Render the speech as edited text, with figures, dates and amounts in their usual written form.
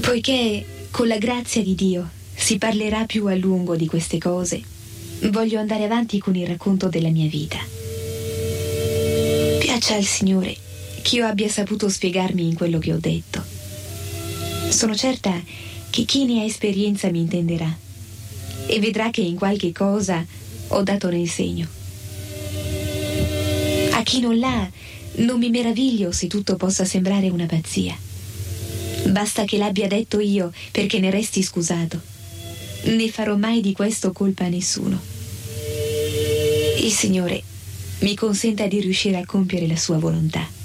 Poiché, con la grazia di Dio, si parlerà più a lungo di queste cose, voglio andare avanti con il racconto della mia vita. Piaccia al Signore che io abbia saputo spiegarmi in quello che ho detto. Sono certa che chi ne ha esperienza mi intenderà e vedrà che in qualche cosa ho dato nel segno. A chi non l'ha, non mi meraviglio se tutto possa sembrare una pazzia. Basta che l'abbia detto io perché ne resti scusato. Ne farò mai di questo colpa a nessuno. Il Signore mi consenta di riuscire a compiere la sua volontà.